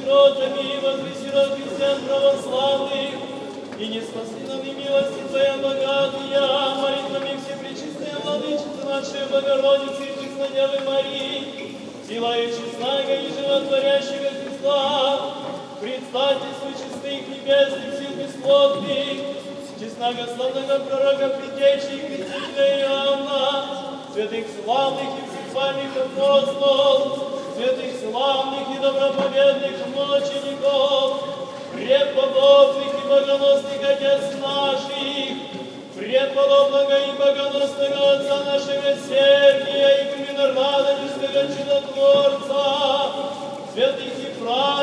щедротами возвеси род христиан православных, и не спаси нам и милости Твоя богатая, молитвами Всепречистая Владычицы нашей Богородицы и Преснодевы Марии, сила и честного и животворящего Христа, предстательствуй честных небесных сил бесплотных, честного славного пророка Предтечи и Крестителя Иоанна, святых славных и всехвальных апостолов, святых славных и доброповедных мучеников, преподобных и богоносных отец наших, преподобного и богоносного отца нашего Сергия, игумена Радонежского чудотворца, святых и праведных,